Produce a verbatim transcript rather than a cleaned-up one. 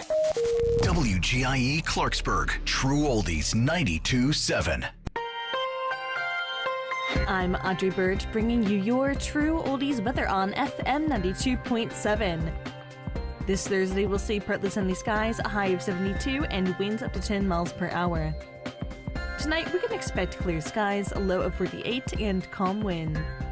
W G I E Clarksburg, True Oldies ninety-two point seven. I'm Audrey Bird, bringing you your True Oldies weather on F M ninety-two point seven. This Thursday will see partly sunny skies, a high of seventy-two, and winds up to ten miles per hour. Tonight we can expect clear skies, a low of forty-eight, and calm wind.